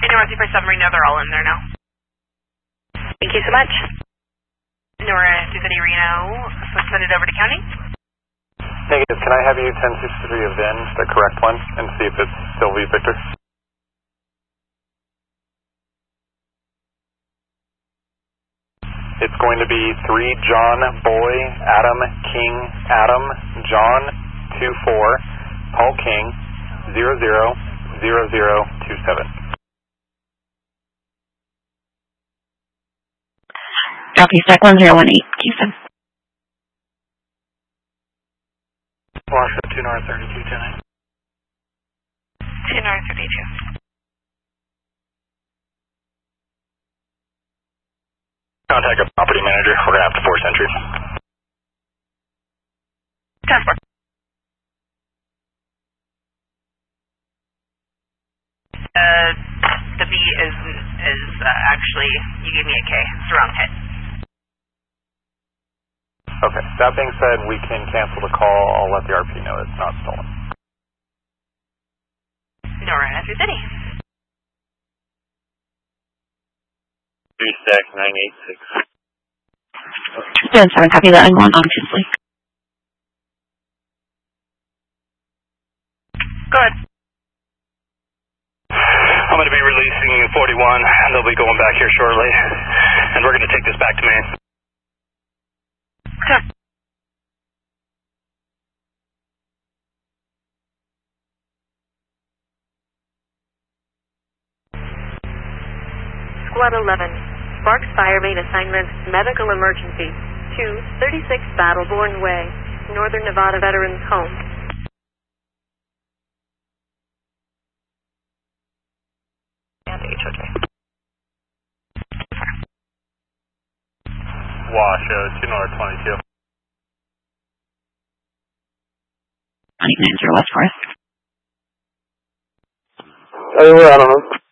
Nora 357 Reno, they're all in there now. Thank you so much. Nora 330 Reno, so send it over to county. Negative, can I have you 1063 avenge the correct one and see if it's Sylvie Victor? It's going to be 3 John Boy, Adam King, Adam, John 24, Paul King, 000027. Copy, stack 1018, Houston. Washington, 2 North 32, 10. 2 North 32. Contact a property manager. We're going to have to force entry. Transport. The B is actually, you gave me a K. It's the wrong hit. Okay. That being said, we can cancel the call. I'll let the RP know it's not stolen. Nora F. City. 3 stack 986. 7, copy that. I'm on obviously. Good. I'm going to be releasing 41, and they'll be going back here shortly, and we're going to take this back to Maine. Okay. Squad 11, Sparks Fire Main Assignment, Medical Emergency, 236 Battleborn Way, Northern Nevada Veterans Home. And HOJ. Wash, 2 North 22. 990 West Forest. We're out on them.